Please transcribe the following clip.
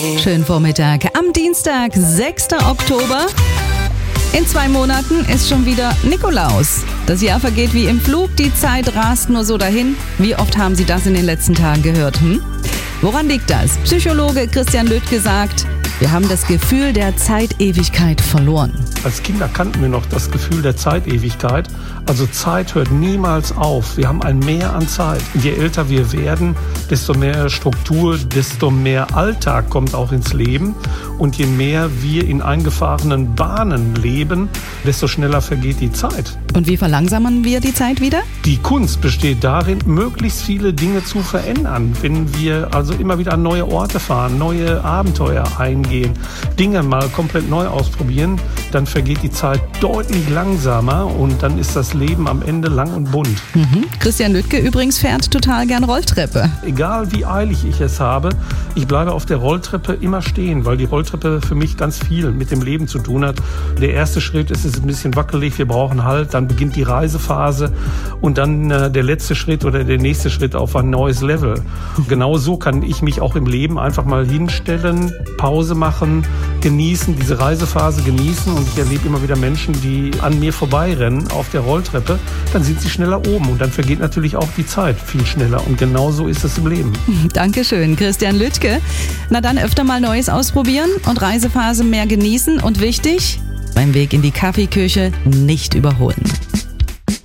Schönen Vormittag am Dienstag, 6. Oktober. In 2 Monaten ist schon wieder Nikolaus. Das Jahr vergeht wie im Flug, die Zeit rast nur so dahin. Wie oft haben Sie das in den letzten Tagen gehört? Woran liegt das? Psychologe Christian Lüttke sagt, wir haben das Gefühl der Zeitewigkeit verloren. Als Kinder kannten wir noch das Gefühl der Zeitewigkeit. Also Zeit hört niemals auf. Wir haben ein Mehr an Zeit. Je älter wir werden, desto mehr Struktur, desto mehr Alltag kommt auch ins Leben. Und je mehr wir in eingefahrenen Bahnen leben, desto schneller vergeht die Zeit. Und wie verlangsamen wir die Zeit wieder? Die Kunst besteht darin, möglichst viele Dinge zu verändern. Wenn wir also immer wieder an neue Orte fahren, neue Abenteuer eingehen, Dinge mal komplett neu ausprobieren, dann vergeht die Zeit deutlich langsamer und dann ist das Leben am Ende lang und bunt. Christian Lüttke übrigens fährt total gern Rolltreppe. Egal wie eilig ich es habe, ich bleibe auf der Rolltreppe immer stehen, weil die Rolltreppe für mich ganz viel mit dem Leben zu tun hat. Der erste Schritt ist, es ist ein bisschen wackelig, wir brauchen Halt, dann beginnt die Reisephase und dann der letzte Schritt oder der nächste Schritt auf ein neues Level. Genau so kann ich mich auch im Leben einfach mal hinstellen, Pause machen, genießen, diese Reisephase genießen, und ich erlebe immer wieder Menschen, die an mir vorbeirennen auf der Rolltreppe, dann sind sie schneller oben und dann vergeht natürlich auch die Zeit viel schneller, und genau so ist es im Leben. Dankeschön, Christian Lüttke. Na dann öfter mal Neues ausprobieren und Reisephase mehr genießen, und wichtig, beim Weg in die Kaffeeküche nicht überholen.